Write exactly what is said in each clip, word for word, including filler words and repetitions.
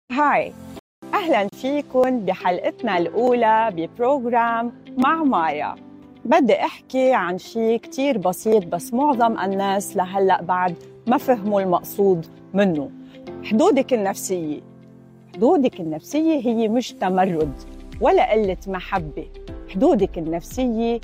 هاي، أهلاً فيكن بحلقتنا الأولى ببروجرام مع مايا. بدي أحكي عن شيء كتير بسيط بس معظم الناس لهلأ بعد ما فهموا المقصود منه. حدودك النفسية. حدودك النفسية هي مش تمرد ولا قلة محبة. حدودك النفسية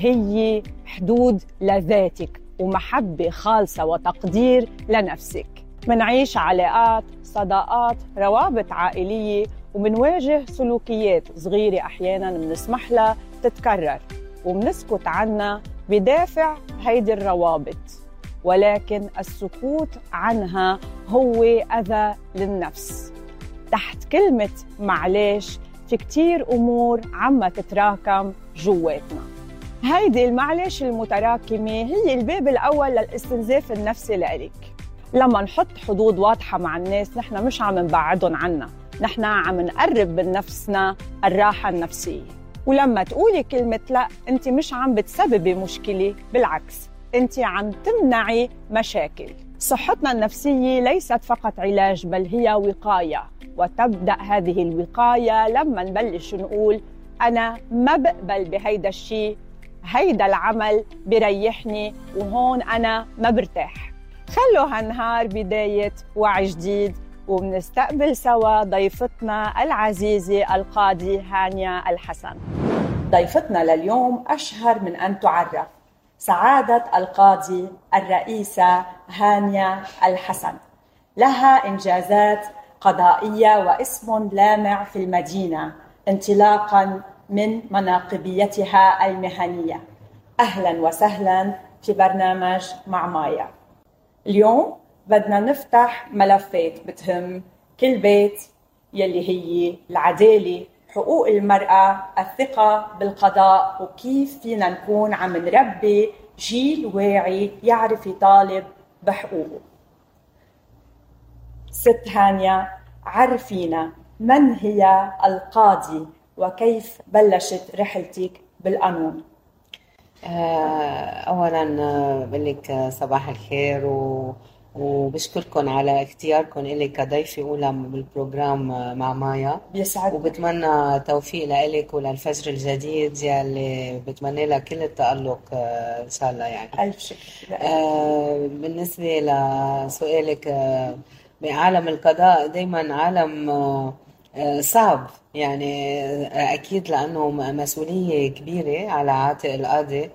هي حدود لذاتك ومحبة خالصة وتقدير لنفسك. منعيش علاقات، صداقات، روابط عائلية، ومنواجه سلوكيات صغيرة أحياناً منسمح لها تتكرر ومنسكت عنها بدافع هيدي الروابط، ولكن السكوت عنها هو أذى للنفس. تحت كلمة معلش في كتير أمور عم تتراكم جواتنا. هيدي المعلش المتراكمة هي الباب الأول للاستنزاف النفسي لإلك. لما نحط حدود واضحة مع الناس نحن مش عم نبعدهم عنا، نحن عم نقرب من نفسنا الراحة النفسية. ولما تقولي كلمة لا، أنت مش عم بتسببي مشكلة، بالعكس أنت عم تمنعي مشاكل. صحتنا النفسية ليست فقط علاج بل هي وقاية، وتبدأ هذه الوقاية لما نبلش نقول أنا ما بقبل بهيدا الشيء، هيدا العمل بريحني وهون أنا ما برتاح. خلوا هالنهار بداية وعي جديد، وبنستقبل سوا ضيفتنا العزيزة القاضي هانيا الحسن. ضيفتنا لليوم أشهر من أن تعرف، سعادة القاضي الرئيسة هانيا الحسن. لها إنجازات قضائية واسم لامع في المدينة انطلاقاً من مناقبيتها المهنية. أهلاً وسهلاً في برنامج مع مايا. اليوم بدنا نفتح ملفات بتهم كل بيت، يلي هي العدالة، حقوق المرأة، الثقة بالقضاء، وكيف فينا نكون عم نربي جيل واعي يعرف يطالب بحقوقه. ست هانيا، عرفينا من هي القاضي وكيف بلشت رحلتك بالقانون؟ أولاً بقولك صباح الخير و... وبشكركم على اختياركم إلي كضيفة أولى بالبروجرام مع مايا. بيسعدني. وبتمنى توفيق لإلك وللفجر الجديد يلي بتمنى لها كل التألق إن شاء الله. يعني ألف شكر. آه بالنسبة لسؤالك، آه بعالم القضاء دايماً عالم آه صعب، يعني أكيد لأنه مسؤولية كبيرة على عاتق القاضي.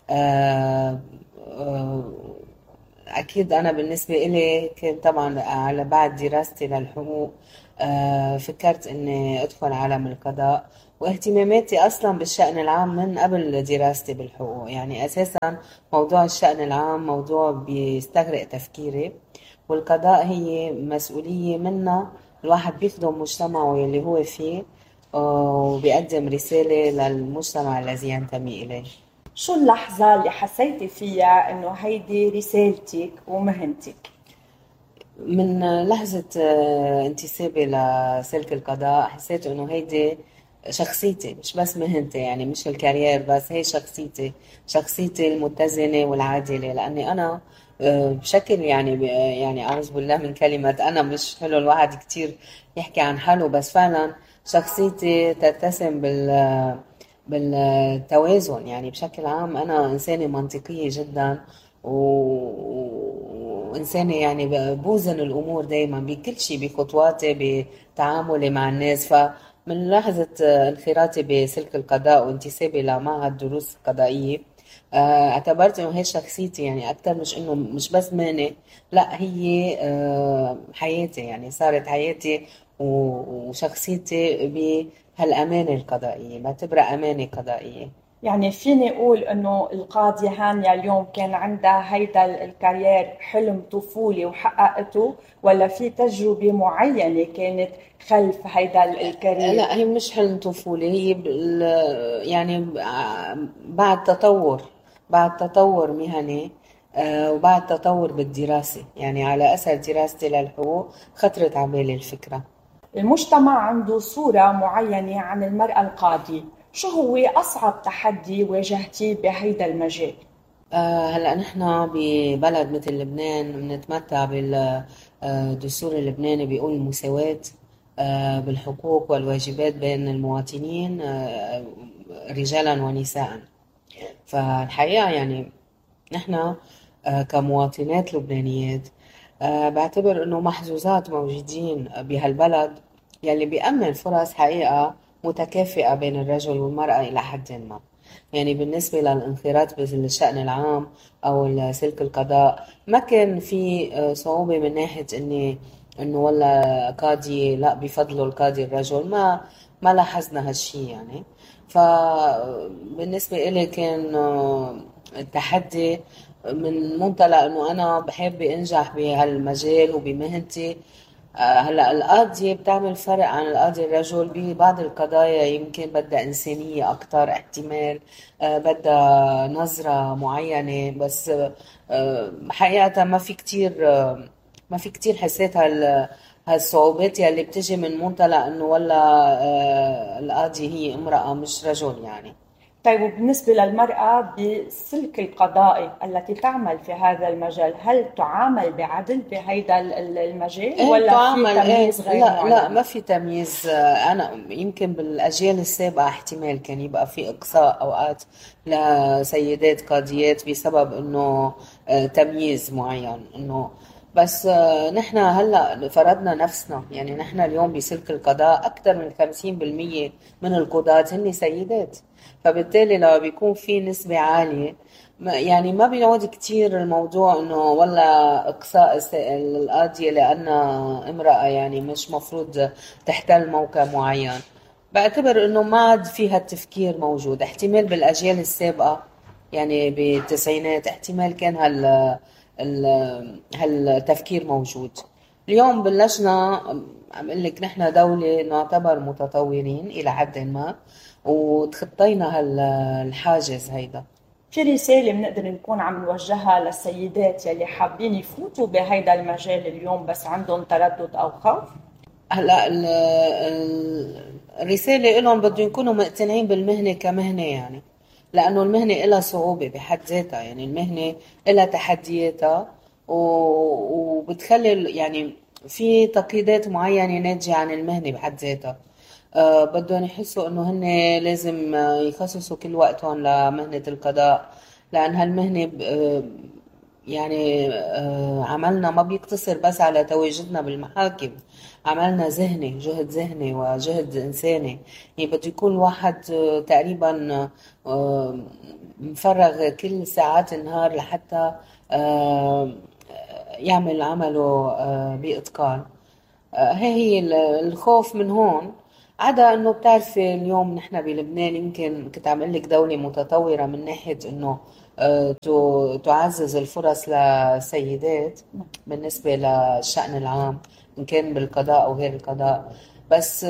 أكيد أنا بالنسبة إلي كنت طبعاً على بعد دراستي للحقوق فكرت أني أدخل عالم القضاء، واهتماماتي أصلاً بالشأن العام من قبل دراستي بالحقوق. يعني أساساً موضوع الشأن العام موضوع بيستغرق تفكيري، والقضاء هي مسؤولية منا الواحد بيخدم مجتمعه اللي هو فيه وبيقدم رسالة للمجتمع الذي ينتمي إليه. شو اللحظة اللي حسيتي فيها إنه هيدي رسالتك ومهنتك؟ من لحظة انتسابي لسلك القضاء حسيت إنه هيدي شخصيتي، مش بس مهنتي، يعني مش الكارير بس، هي شخصيتي شخصيتي المتزنة والعادلة. لأني أنا بشكل يعني يعني أعوذ بالله من كلمة أنا، مش حلو الواحد كتير يحكي عن حاله، بس فعلا شخصيتي تتسم بال بالتوازن. يعني بشكل عام أنا إنسانة منطقية جدا وإنسانة يعني بوزن الأمور دايما بكل شيء، بخطواتي، بتعاملي مع الناس. فمن لحظة انخراطي بسلك القضاء وانتسابي لمعهد دروس قضائية اعتبرت انه هي شخصيتي، يعني اكثر مش انه مش بس مهنة، لا هي حياتي، يعني صارت حياتي وشخصيتي بهالامانة القضائية، بعتبرها امانة قضائية. يعني فيني اقول انه القاضية هانيا اليوم كان عندها هيدا الكارير حلم طفولي وحققته، ولا في تجربة معينة كانت خلف هيدا الكارير؟ لا هي مش حلم طفولي، هي يعني بعد تطور بعد تطور مهني وبعد تطور بالدراسة. يعني على أثر دراستي للحقوق خطرت على بالي الفكرة. المجتمع عنده صورة معينة عن المرأة القاضية، شو هو أصعب تحدي واجهتيه بهيدا المجال؟ آه هلأ نحن ببلد مثل لبنان بنتمتع بالدستور اللبناني بيقول المساواة بالحقوق والواجبات بين المواطنين رجالا ونساء. فالحقيقة يعني نحن كمواطنات لبنانيات بعتبر انه محظوظات موجودين بهالبلد يلي بيأمن فرص حقيقة متكافئة بين الرجل والمرأة إلى حد ما. يعني بالنسبة للانخراط بالشأن العام أو سلك القضاء ما كان في صعوبة من ناحية إني إنه والله قاضي لا بفضله القاضي الرجل، ما ما لاحظنا هالشي يعني. فبالنسبة إلي كان التحدي من منطلق إنه أنا بحب أنجح بهالمجال وبمهنتي. هلا القاضية بتعمل فرق عن القاضي الرجل ببعض القضايا، يمكن بدها إنسانية أكتر، احتمال بدها نظرة معينة، بس حقيقة ما في كتير ما في كتير حسيت هال هالصعوبات يلي بتجي من منطلق إنه والله القاضية هي امرأة مش رجل يعني. طيب وبالنسبة للمرأة بسلك القضائي التي تعمل في هذا المجال، هل تعامل بعدل بهذا المجال إيه ولا تعامل في تمييز إيه؟ غير لا معين؟ لا ما في تمييز. أنا يمكن بالأجيال السابقة احتمال كان يبقى في إقصاء أوقات لسيدات قاضيات بسبب إنه تمييز معين، إنه بس نحن هلا فرضنا نفسنا. يعني نحن اليوم بسلك القضاء أكثر من خمسين بالمية من القضاة هن سيدات، فبالتالي لو بيكون في نسبة عالية يعني ما بيعود كتير الموضوع انه والله اقصاء القاضية لانها امرأة يعني مش مفروض تحتل موقع معين. بعتبر انه ما عاد فيها التفكير موجود. احتمال بالاجيال السابقة يعني بالتسعينات احتمال كان هال هالتفكير موجود. اليوم بلشنا عم اقول لك نحن دولة نعتبر متطورين الى حد ما، وتخطينا هالحاجز هيدا. في رسالة بنقدر نكون عم نوجهها للسيدات يلي حابين يفوتوا بهيدا المجال اليوم بس عندهم تردد أو خوف؟ هلا الرسالة لهم بده يكونوا مقتنعين بالمهنة كمهنة، يعني لأنه المهنة إلها صعوبة بحد ذاتها. يعني المهنة إلها تحدياتها وبتخلي يعني في تقييدات معينة ناتجة عن المهنة بحد ذاتها. أه بدهم يحسوا انه هن لازم يخصصوا كل وقتهم لمهنة القضاء، لان هالمهنة يعني أه عملنا ما بيقتصر بس على تواجدنا بالمحاكم، عملنا ذهني، جهد ذهني وجهد انساني. يعني بده يكون الواحد تقريبا أه مفرغ كل ساعات النهار لحتى أه يعمل عمله أه بإتقان. هي هي الخوف من هون. عدا انه بتعرفي اليوم نحن بلبنان يمكن كنت عم اقول لك دولة متطورة من ناحية انه تعزز الفرص للسيدات بالنسبة للشأن العام ان كان بالقضاء او غير القضاء. بس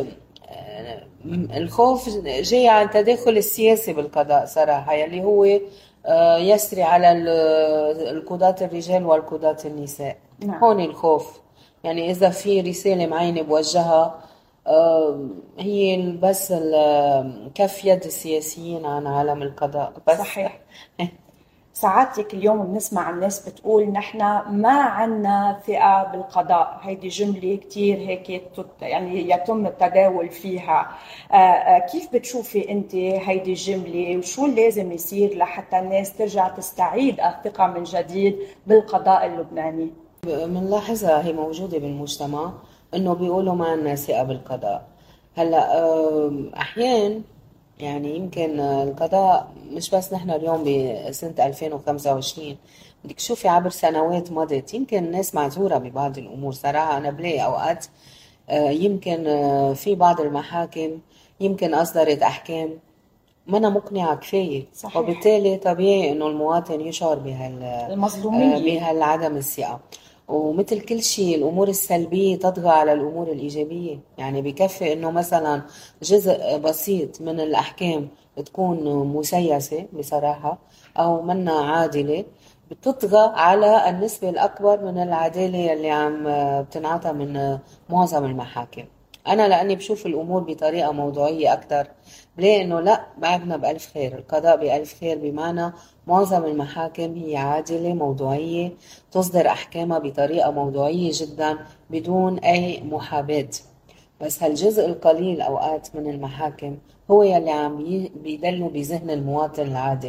الخوف جاي عن التداخل السياسي بالقضاء صراحة، يلي هو يسري على القضاة الرجال والقضاة النساء. نعم. هون الخوف. يعني إذا في رسالة معينة بوجهها هي بس كف يد السياسيين عن عالم القضاء بس. صحيح. ساعاتك اليوم بنسمع الناس بتقول نحن ما عنا ثقة بالقضاء، هيدي جملة كتير هيك يعني يتم التداول فيها. كيف بتشوفي انت هيدي الجملة وشو لازم يصير لحتى الناس ترجع تستعيد الثقة من جديد بالقضاء اللبناني؟ بنلاحظها هي موجودة بالمجتمع انه بيقولوا ما عنا ثقة بالقضاء. هلا احيان يعني يمكن القضاء مش بس نحن اليوم بسنة ألفين وخمسة وعشرين، بدك تشوفي عبر سنوات مضت يمكن الناس معذورة ببعض الامور صراحة. انا بلاقي اوقات يمكن في بعض المحاكم يمكن اصدرت احكام ما أنا مقنعة كفاية. صحيح. وبالتالي طبيعي انه المواطن يشعر بهال المظلومية بهالعدم الثقة. ومثل كل شيء الأمور السلبية تطغى على الأمور الإيجابية. يعني بكفي إنه مثلا جزء بسيط من الأحكام تكون مسيسة بصراحة أو منا عادلة، بتطغى على النسبة الأكبر من العدالة اللي عم بتنعطى من معظم المحاكم. أنا لأني بشوف الأمور بطريقة موضوعية أكتر بلاقي إنه لا، بعدنا بألف خير، القضاء بألف خير، بمعنى معظم المحاكم هي عادلة موضوعية، تصدر أحكامها بطريقة موضوعية جدا بدون أي محاباة. بس هالجزء القليل أوقات من المحاكم هو يلي عم بيدلوا بذهن المواطن العادي.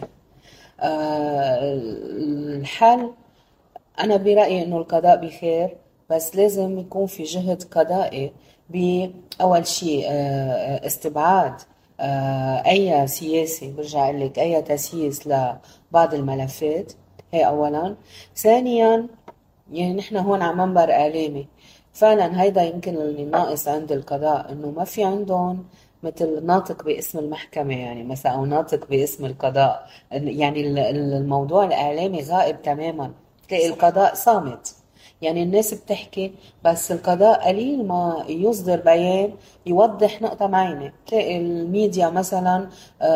أه الحل أنا برأيي إنه القضاء بخير، بس لازم يكون في جهد قضائي بأول شيء استبعاد أي سياسي، برجع لك أي تسييس لبعض الملفات، هي أولا. ثانيا يعني نحن هون على منبر إعلامي، فعلا هيدا يمكن اللي ناقص عند القضاء، إنه ما في عندهم مثل ناطق باسم المحكمة يعني مثلا، أو ناطق باسم القضاء. يعني الموضوع الإعلامي غائب تماما، تلاقي القضاء صامت، يعني الناس بتحكي بس القضاء قليل ما يصدر بيان يوضح نقطة معينة. تلاقي الميديا مثلا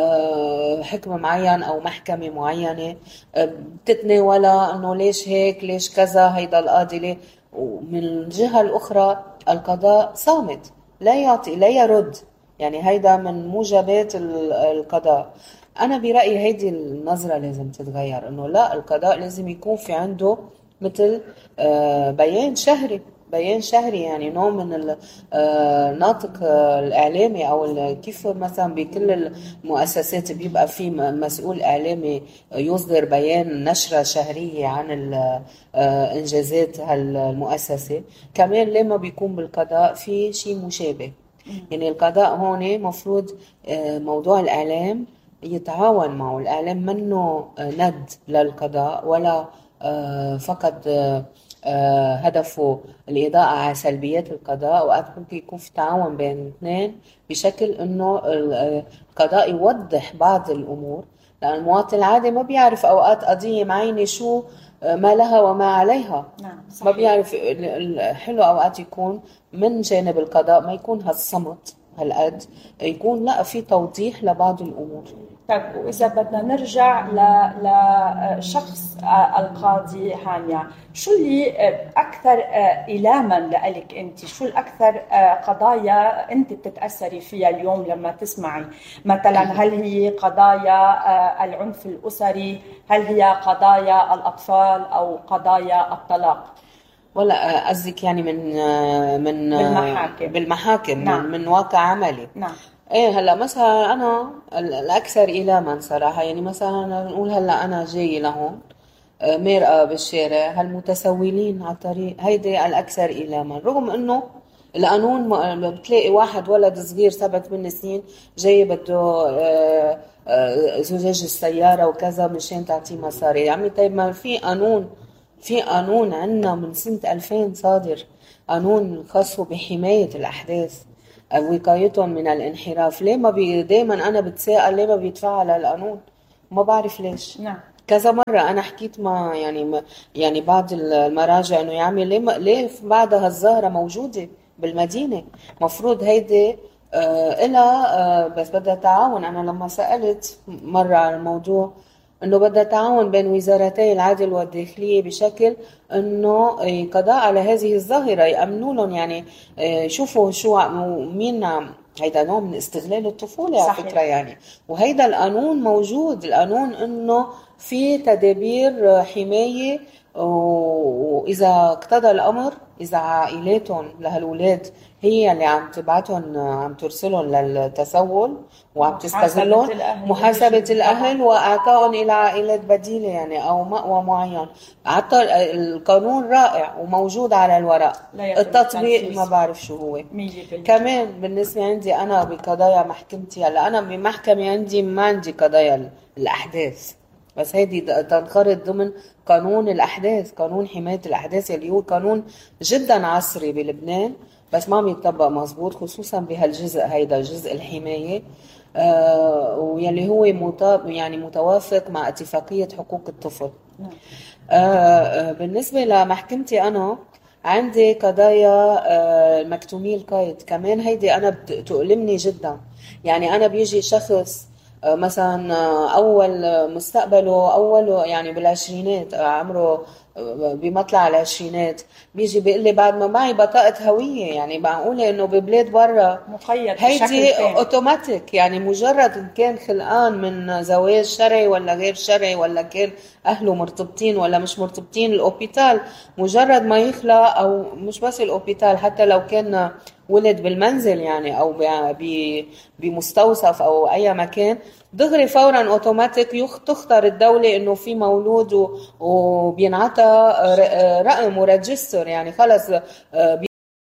حكم معين أو محكمة معينة بتتناولها أنه ليش هيك ليش كذا هيدا القاضي ليه، ومن الجهة الأخرى القضاء صامت، لا يعطي لا يرد. يعني هيدا من موجبات القضاء. أنا برأيي هيدي النظرة لازم تتغير، إنه لا، القضاء لازم يكون في عنده مثل بيان شهري، بيان شهري يعني نوع من الناطق الإعلامي، أو كيف مثلا بكل المؤسسات بيبقى في مسؤول إعلامي يصدر بيان نشرة شهرية عن إنجازات هالمؤسسة. كمان لما بيكون بالقضاء في شيء مشابه، يعني القضاء هون مفروض موضوع الإعلام يتعاون معه. الإعلام منه ند للقضاء ولا فقط هدفه الإضاءة على سلبيات القضاء، وقت ممكن يكون في تعاون بين الاثنين بشكل إنه القضاء يوضح بعض الأمور، لأن المواطن العادي ما بيعرف أوقات قضية معينة شو ما لها وما عليها. نعم صحيح. ما بيعرف. الحلو أوقات يكون من جانب القضاء ما يكون هالصمت هالقد، يكون لا في توضيح لبعض الأمور. طيب، وإذا بدنا نرجع لشخص القاضي هانيا، شو اللي أكثر إيلاما لك أنت؟ شو الأكثر قضايا أنت بتتأثري فيها اليوم لما تسمعي؟ مثلا هل هي قضايا العنف الأسري؟ هل هي قضايا الأطفال أو قضايا الطلاق؟ ولا قصدك يعني من من بالمحاكم؟ بالمحاكم. نعم. من, من واقع عملي. نعم. ايه هلا مثلا انا الاكثر ايلاما صراحه، يعني مثلا نقول هلا انا جاي لهون مرقه بالشارع، هالمتسولين على الطريق هيدي الاكثر ايلاما، رغم انه القانون بتلاقي واحد ولد صغير سبع ثمان سنين جاي بده زجاج السياره وكذا مشان تعطيه مصاري. يا عمي طيب ما في قانون، في قانون عنا من سنه ألفين صادر، قانون خاص بحمايه الاحداث وقايتهم من الانحراف. ليه ما بي دايما انا بتساءل ليه ما بيتفعل القانون؟ ما بعرف ليش. نعم. كذا مره انا حكيت مع يعني ما يعني بعض المراجع انه يا عمي ليه ما ليه بعدها الظاهره موجوده بالمدينه؟ مفروض هيدي آه إلها آه بس بدها تعاون. انا لما سالت مره على الموضوع انه بدها تعاون بين وزارتي العدل والداخليه بشكل انه قضاء على هذه الظاهره، يامنوا لهم يعني يشوفوا شو مين عم. هيدا نوع من استغلال الطفوله على فكره يعني. وهيدا القانون موجود، القانون انه في تدابير حمايه، واذا اقتضى الامر اذا عائلاتهم لهالولاد هي اللي عم تبعتهم عم ترسلهم للتسول وعم تستغلهم، محاسبة الأهل وإعطائهم إلى عائلات بديلة يعني أو مأوى معين. حتى القانون رائع وموجود على الورق، التطبيق ما بعرف شو هو. كمان بالنسبة عندي أنا بقضايا محكمتي، هلا أنا بمحكمة عندي ما عندي قضايا الأحداث، بس هيدي تنخرط ضمن قانون الأحداث، قانون حماية الأحداث اللي هو قانون جدا عصري بلبنان، بس ما عم يتطبق مزبوط خصوصا بهالجزء هيدا جزء الحماية، آه ويلي هو مطابق يعني متوافق مع اتفاقية حقوق الطفل. آه آه بالنسبة لمحكمتي أنا عندي قضايا آه مكتومي القيد، كمان هيدي أنا بتؤلمني جدا. يعني أنا بيجي شخص مثلا أول مستقبله أول يعني بالعشرينات عمره بمطلع العشرينات بيجي بيقول لي بعد ما معي بطاقة هوية، يعني معقولة انه ببلاد برا مقيد هيدي اوتوماتيك، يعني مجرد ان كان خلقان من زواج شرعي ولا غير شرعي، ولا كان اهله مرتبطين ولا مش مرتبطين، الاوبيتال مجرد ما يخلق، او مش بس الاوبيتال، حتى لو كان ولد بالمنزل يعني او بمستوصف او اي مكان، دغري فورا اوتوماتيك تختار الدولة انه في مولود وبينعطى رقم وريجستر، يعني خلص